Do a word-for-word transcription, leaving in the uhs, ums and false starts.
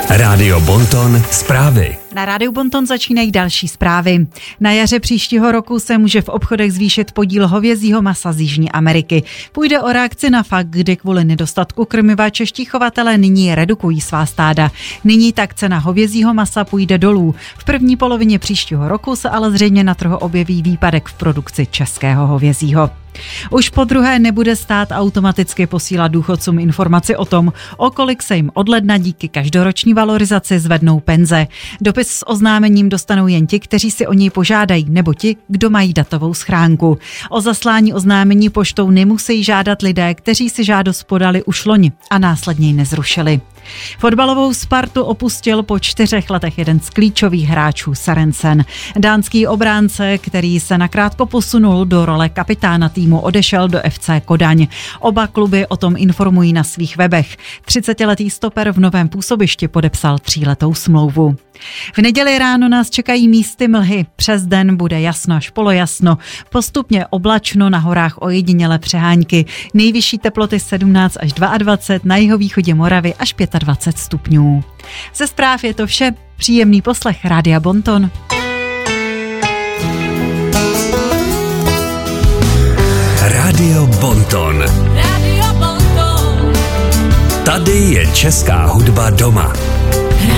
Rádio Bonton zprávy. Na Rádiu Bonton začínají další zprávy. Na jaře příštího roku se může v obchodech zvýšit podíl hovězího masa z Jižní Ameriky. Půjde o reakci na fakt, kdy kvůli nedostatku krmiva čeští chovatelé nyní redukují svá stáda. Nyní tak cena hovězího masa půjde dolů. V první polovině příštího roku se ale zřejmě na trhu objeví výpadek v produkci českého hovězího. Už po druhé nebude stát automaticky posílat důchodcům informaci o tom, o kolik se jim od ledna díky každoroční valorizaci zvednou penze. Dopis s oznámením dostanou jen ti, kteří si o něj požádají, nebo ti, kdo mají datovou schránku. O zaslání oznámení poštou nemusí žádat lidé, kteří si žádost podali už loni a následně ji nezrušili. Fotbalovou Spartu opustil po čtyřech letech jeden z klíčových hráčů Sørensen. Dánský obránce, který se nakrátko posunul do role kapitána týmu, odešel do F C Kodaň. Oba kluby o tom informují na svých webech. třicetiletý stoper v novém působišti podepsal tříletou smlouvu. V neděli ráno nás čekají místy mlhy. Přes den bude jasno až polojasno. Postupně oblačno, na horách ojedinělé přehánky. Nejvyšší teploty sedmnáct až dvacet dva, na jihovýchodě Moravy až dvacet pět stupňů. Ze zpráv je to vše. Příjemný poslech Rádia Bonton. Rádio Bonton. Radio Bonton. Tady je česká hudba doma.